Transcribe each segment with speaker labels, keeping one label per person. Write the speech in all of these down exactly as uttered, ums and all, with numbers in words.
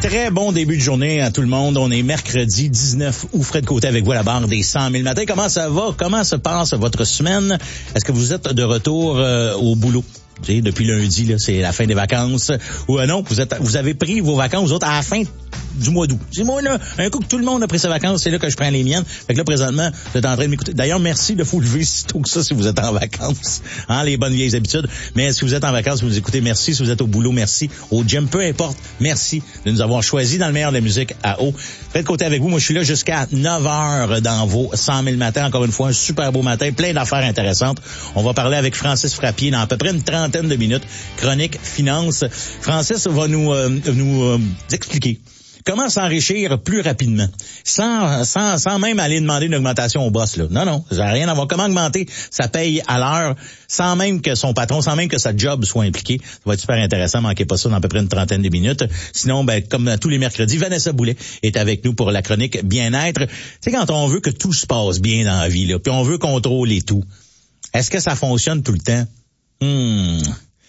Speaker 1: Très bon début de journée à tout le monde. On est mercredi dix-neuf août. Fred Côté avec vous à la barre des cent mille matins. Comment ça va? Comment se passe votre semaine? Est-ce que vous êtes de retour euh, au boulot? Tu sais, depuis lundi, là, c'est la fin des vacances. Ou euh, non, vous êtes, vous avez pris vos vacances, vous autres, à la fin du mois d'août. C'est moi, là, un coup que tout le monde a pris ses vacances, c'est là que je prends les miennes. Fait que là, présentement, vous êtes en train de m'écouter. D'ailleurs, merci de vous lever si tôt que ça si vous êtes en vacances. Hein, les bonnes vieilles habitudes. Mais si vous êtes en vacances, vous nous écoutez, merci. Si vous êtes au boulot, merci. Au gym, peu importe, merci de nous avoir choisis dans le meilleur de la musique à eau. Fred Côté avec vous. Moi, je suis là jusqu'à neuf heures dans vos cent mille matins. Encore une fois, un super beau matin, plein d'affaires intéressantes. On va parler avec Francis Frappier dans à peu près une trentaine de minutes. Chronique Finance. Francis va nous, euh, nous euh, expliquer comment s'enrichir plus rapidement, sans, sans, sans même aller demander une augmentation au boss, là. Non, non, ça n'a rien à voir. Comment augmenter sa paye à l'heure, sans même que son patron, sans même que sa job soit impliqué. Ça va être super intéressant. Manquez pas ça dans à peu près une trentaine de minutes. Sinon, ben, comme tous les mercredis, Vanessa Boulet est avec nous pour la chronique Bien-être. Tu sais, quand on veut que tout se passe bien dans la vie, là, puis on veut contrôler tout, est-ce que ça fonctionne tout le temps? Hmm...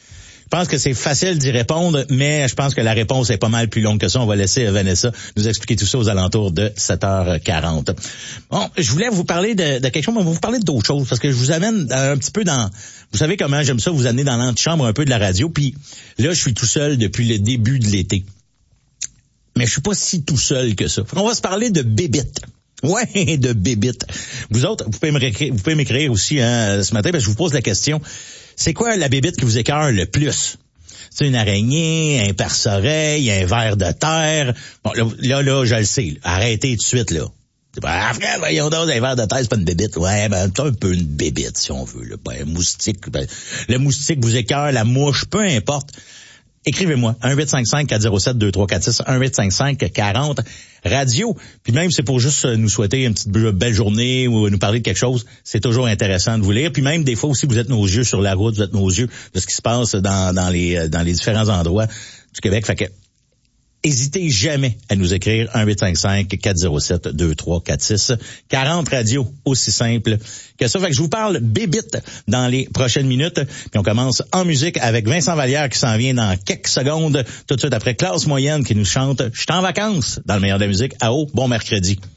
Speaker 1: Je pense que c'est facile d'y répondre, mais je pense que la réponse est pas mal plus longue que ça. On va laisser Vanessa nous expliquer tout ça aux alentours de sept heures quarante. Bon, je voulais vous parler de, de quelque chose, mais on va vous parler d'autres choses, parce que je vous amène un petit peu dans... Vous savez comment j'aime ça, vous amener dans l'antichambre un peu de la radio, puis là, je suis tout seul depuis le début de l'été. Mais je suis pas si tout seul que ça. On va se parler de bébites. Ouais, de bébites. Vous autres, vous pouvez m'écrire, vous pouvez m'écrire aussi hein, ce matin, parce que je vous pose la question. C'est quoi la bébite qui vous écœure le plus? C'est une araignée, un perce-oreille, un ver de terre. Bon, là, là, là je le sais. Là. Arrêtez tout de suite, là. Ah, frère, voyons donc, un ver de terre, c'est pas une bébite. Ouais, ben, c'est un peu une bébite, si on veut, là. Ben, un moustique, ben, le moustique vous écœure, la mouche, peu importe. Écrivez-moi, un huit cinq cinq quatre zéro sept deux trois quatre six, un huit cinq cinq quarante radio. Puis même, c'est pour juste nous souhaiter une petite belle journée ou nous parler de quelque chose. C'est toujours intéressant de vous lire. Puis même, des fois aussi, vous êtes nos yeux sur la route, vous êtes nos yeux de ce qui se passe dans, dans les, dans les différents endroits du Québec. Fait que, hésitez jamais à nous écrire un huit cinq cinq quatre zéro sept deux trois quatre six. quarante radio, aussi simple que ça. Fait que je vous parle bébite dans les prochaines minutes. Puis on commence en musique avec Vincent Vallière qui s'en vient dans quelques secondes. Tout de suite après Classe Moyenne qui nous chante « Je suis en vacances » dans le meilleur de la musique à eau. Bon mercredi.